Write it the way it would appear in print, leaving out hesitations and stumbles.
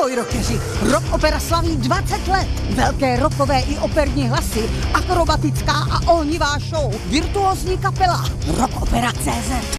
Ahoj rockeři, Rock Opera slaví 20 let. Velké rockové i operní hlasy, akrobatická a ohnivá show, virtuózní kapela, Rock Opera CZ.